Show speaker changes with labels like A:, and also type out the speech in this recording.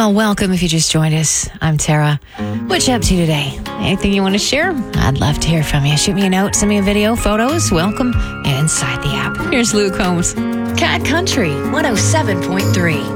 A: Well, welcome if you just joined us. I'm Tara. What you up to today? Anything you want to share? I'd love to hear from you. Shoot me a note, send me a video, photos. Welcome inside the app. Here's Luke Combs. Cat Country 107.3.